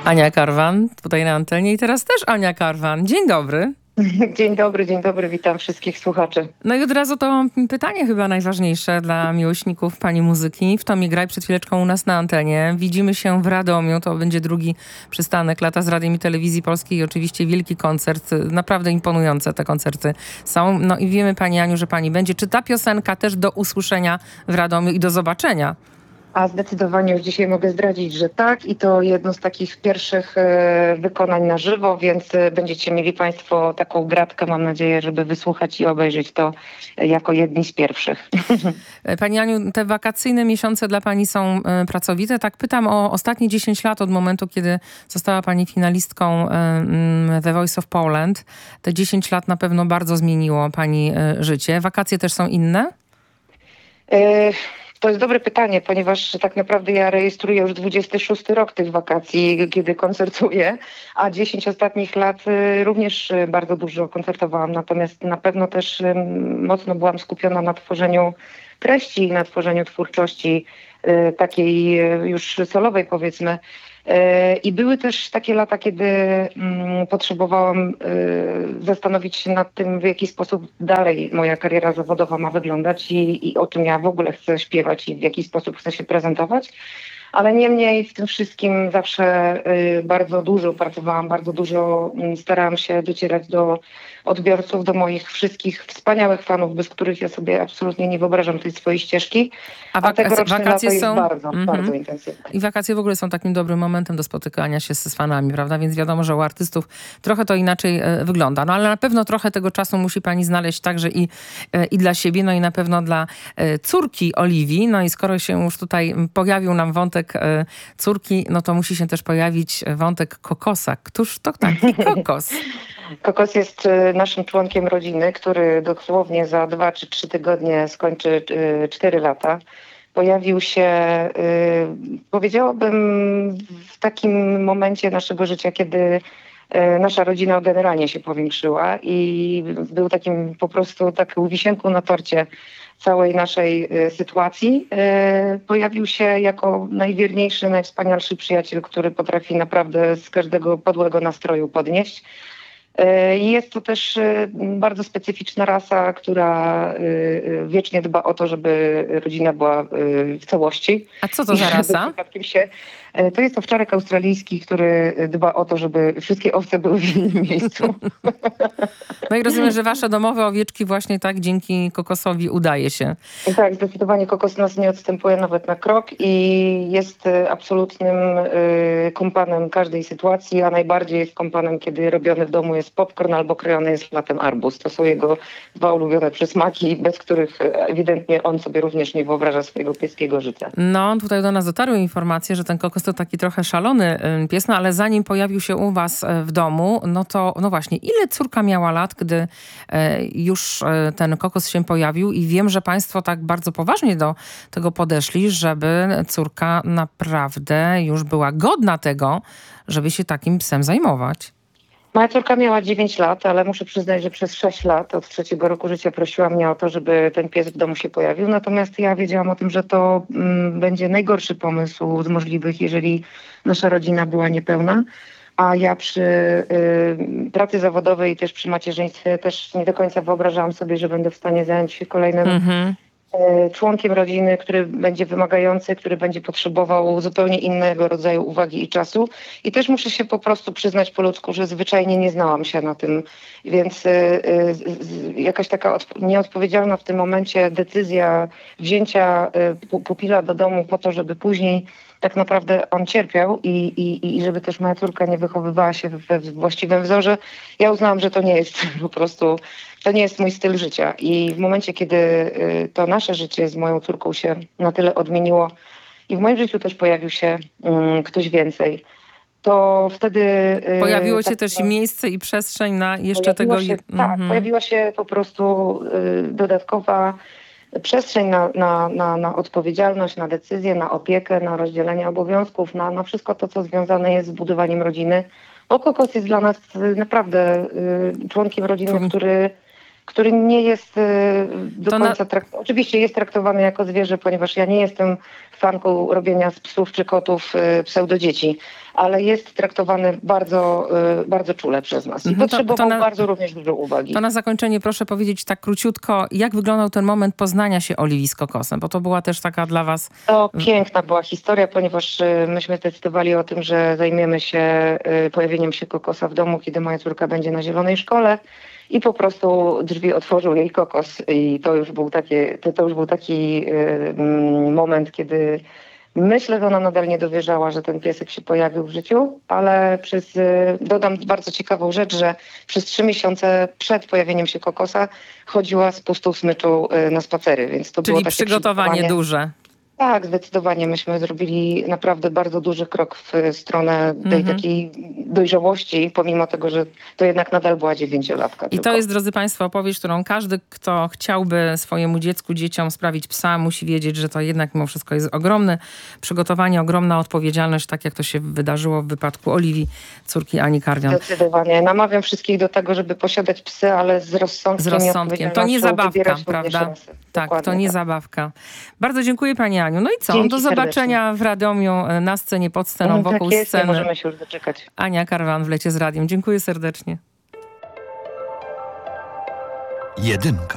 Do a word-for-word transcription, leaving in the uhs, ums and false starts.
Ania Karwan tutaj na antenie i teraz też Ania Karwan. Dzień dobry. Dzień dobry, dzień dobry, witam wszystkich słuchaczy. No i od razu to pytanie chyba najważniejsze dla miłośników pani muzyki. W Tomie Graj przed chwileczką u nas na antenie. Widzimy się w Radomiu, to będzie drugi przystanek Lata z Radiem i Telewizji Polskiej i oczywiście wielki koncert. Naprawdę imponujące te koncerty są. No i wiemy pani Aniu, że pani będzie. Czy ta piosenka też do usłyszenia w Radomiu i do zobaczenia? A zdecydowanie już dzisiaj mogę zdradzić, że tak i to jedno z takich pierwszych e, wykonań na żywo, więc e, będziecie mieli państwo taką gratkę, mam nadzieję, żeby wysłuchać i obejrzeć to e, jako jedni z pierwszych. Pani Aniu, te wakacyjne miesiące dla pani są e, pracowite. Tak pytam o ostatnie dziesięć lat od momentu, kiedy została pani finalistką e, The Voice of Poland. Te dziesięć lat na pewno bardzo zmieniło pani e, życie. Wakacje też są inne? E, To jest dobre pytanie, ponieważ tak naprawdę ja rejestruję już dwudziesty szósty rok tych wakacji, kiedy koncertuję, a dziesięć ostatnich lat y, również y, bardzo dużo koncertowałam, natomiast na pewno też y, mocno byłam skupiona na tworzeniu treści, na tworzeniu twórczości y, takiej y, już solowej, powiedzmy. I były też takie lata, kiedy mm, potrzebowałam y, zastanowić się nad tym, w jaki sposób dalej moja kariera zawodowa ma wyglądać i, i o czym ja w ogóle chcę śpiewać i w jaki sposób chcę się prezentować. Ale niemniej w tym wszystkim zawsze y, bardzo dużo pracowałam, bardzo dużo y, starałam się docierać do odbiorców, do moich wszystkich wspaniałych fanów, bez których ja sobie absolutnie nie wyobrażam tej swojej ścieżki. A, wak- A tegoroczne wakacje lato są jest bardzo, Mhm. bardzo intensywne. I wakacje w ogóle są takim dobrym momentem do spotykania się z, z fanami, prawda? Więc wiadomo, że u artystów trochę to inaczej e, wygląda. No ale na pewno trochę tego czasu musi pani znaleźć także i, e, i dla siebie, no i na pewno dla e, córki Oliwii. No i skoro się już tutaj pojawił nam wątek e, córki, no to musi się też pojawić wątek Kokosa. Któż to taki Kokos? Kokos jest y, naszym członkiem rodziny, który dosłownie za dwa czy trzy tygodnie skończy y, cztery lata. Pojawił się, y, powiedziałabym, w takim momencie naszego życia, kiedy y, nasza rodzina generalnie się powiększyła i był takim po prostu taką wisienką na torcie całej naszej y, sytuacji. Y, pojawił się jako najwierniejszy, najwspanialszy przyjaciel, który potrafi naprawdę z każdego podłego nastroju podnieść. Jest to też bardzo specyficzna rasa, która wiecznie dba o to, żeby rodzina była w całości. A co to za rasa? Przypadkiem się, to jest owczarek australijski, który dba o to, żeby wszystkie owce były w innym miejscu. No i rozumiem, że wasze domowe owieczki właśnie tak dzięki Kokosowi udaje się. Tak, zdecydowanie Kokos nas nie odstępuje nawet na krok i jest absolutnym kompanem każdej sytuacji, a najbardziej jest kompanem, kiedy robiony w domu jest popcorn albo krojony jest latem arbuz. To są jego dwa ulubione przysmaki, bez których ewidentnie on sobie również nie wyobraża swojego pieskiego życia. No, tutaj do nas dotarły informacje, że ten Kokos to taki trochę szalony pies, no ale zanim pojawił się u was w domu, no to no właśnie, ile córka miała lat, gdy już ten Kokos się pojawił i wiem, że państwo tak bardzo poważnie do tego podeszli, żeby córka naprawdę już była godna tego, żeby się takim psem zajmować. Moja córka miała dziewięć lat, ale muszę przyznać, że przez sześć lat od trzeciego roku życia prosiła mnie o to, żeby ten pies w domu się pojawił. Natomiast ja wiedziałam o tym, że to mm, będzie najgorszy pomysł z możliwych, jeżeli nasza rodzina była niepełna. A ja przy y, pracy zawodowej i też przy macierzyństwie też nie do końca wyobrażałam sobie, że będę w stanie zająć się kolejnym Mhm. członkiem rodziny, który będzie wymagający, który będzie potrzebował zupełnie innego rodzaju uwagi i czasu. I też muszę się po prostu przyznać po ludzku, że zwyczajnie nie znałam się na tym. Więc y, y, jakaś taka odp- nieodpowiedzialna w tym momencie decyzja wzięcia y, pupila do domu po to, żeby później tak naprawdę on cierpiał i, i, i żeby też moja córka nie wychowywała się we właściwym wzorze. Ja uznałam, że to nie jest po prostu, to nie jest mój styl życia. I w momencie, kiedy y, to nasze życie z moją córką się na tyle odmieniło i w moim życiu też pojawił się y, ktoś więcej, to wtedy... Y, Pojawiło się tak, też i miejsce i przestrzeń na jeszcze pojawiła tego... Się, je- tak, Mhm. pojawiła się po prostu y, dodatkowa przestrzeń na, na, na, na odpowiedzialność, na decyzję, na opiekę, na rozdzielenie obowiązków, na, na wszystko to, co związane jest z budowaniem rodziny. Bo Kokos jest dla nas y, naprawdę y, członkiem rodziny, Człowiek- który, który nie jest y, do To na- końca... Trakt... Oczywiście jest traktowany jako zwierzę, ponieważ ja nie jestem fanką robienia z psów czy kotów y, pseudodzieci, ale jest traktowany bardzo, y, bardzo czule przez nas i Mhm, to- to potrzebował na- bardzo również dużo uwagi. To na zakończenie proszę powiedzieć tak króciutko, jak wyglądał ten moment poznania się Oliwii z kokosem, bo to była też taka dla was... To piękna była historia, ponieważ y, myśmy zdecydowali o tym, że zajmiemy się y, pojawieniem się kokosa w domu, kiedy moja córka będzie na zielonej szkole i po prostu drzwi otworzył jej kokos i to już był taki, to, to już był taki y, mm, moment, kiedy myślę, że ona nadal nie dowierzała, że ten piesek się pojawił w życiu, ale przez, y, dodam bardzo ciekawą rzecz, że przez trzy miesiące przed pojawieniem się kokosa chodziła z pustą smyczą y, na spacery, więc to było Czyli takie przygotowanie duże. Tak, zdecydowanie. Myśmy zrobili naprawdę bardzo duży krok w stronę tej Mhm. takiej dojrzałości, pomimo tego, że to jednak nadal była dziewięciolatka. I tylko. to jest, drodzy Państwo, opowieść, którą każdy, kto chciałby swojemu dziecku, dzieciom sprawić psa, musi wiedzieć, że to jednak mimo wszystko jest ogromne przygotowanie, ogromna odpowiedzialność, tak jak to się wydarzyło w wypadku Oliwii, córki Ani Karwian. Zdecydowanie. Namawiam wszystkich do tego, żeby posiadać psy, ale z rozsądkiem. Z rozsądkiem. To nie zabawka, wybierać również prawda? rasy. Tak, Dokładnie to nie tak. zabawka. Bardzo dziękuję Pani Aniu. No i co? Dzięki Do serdecznie. zobaczenia w Radomiu, na scenie, pod sceną, No, wokół tak jest, nie sceny. możemy się już doczekać. Ania Karwan w Lecie z Radiem. Dziękuję serdecznie. Jedynka.